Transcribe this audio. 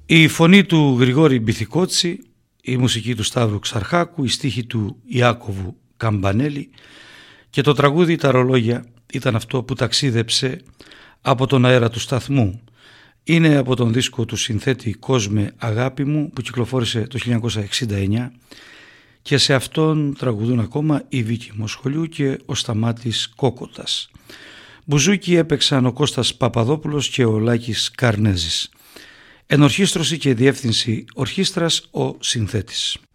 Η φωνή του Γρηγόρη Μπιθικότση, η μουσική του Σταύρου Ξαρχάκου, η στίχη του Ιάκωβου Καμπανέλη και το τραγούδι «Τα ρολόγια» ήταν αυτό που ταξίδεψε από τον αέρα του σταθμού. Είναι από τον δίσκο του συνθέτη Κόσμε Αγάπη μου που κυκλοφόρησε το 1969 και σε αυτόν τραγουδούν ακόμα η Βίκη Μοσχολιού και ο Σταμάτης Κόκοτας. Μπουζούκι έπαιξαν ο Κώστας Παπαδόπουλος και ο Λάκης Καρνέζης. Ενορχήστρωση και διεύθυνση ορχήστρας ο συνθέτης.